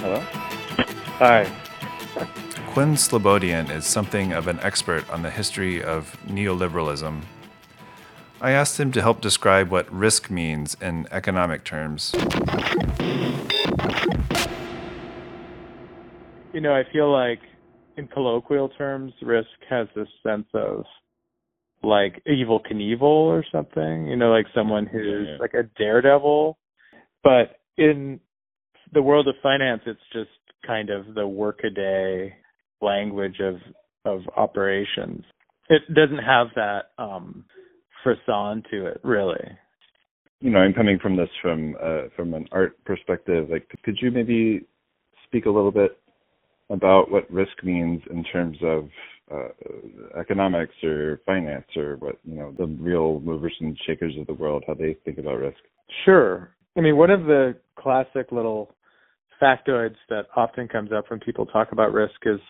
Hello? Hi. Quinn Slobodian is something of an expert on the history of neoliberalism. I asked him to help describe what risk means in economic terms. I feel like in colloquial terms, risk has this sense of like evil Knievel or something, like someone who's like a daredevil. But in the world of finance, it's just kind of the workaday language of operations. It doesn't have that frisson to it, really. I'm coming from this from an art perspective. Like, could you maybe speak a little bit about what risk means in terms of economics or finance, or what the real movers and shakers of the world, how they think about risk? Sure. I mean, one of the classic little factoids that often comes up when people talk about risk is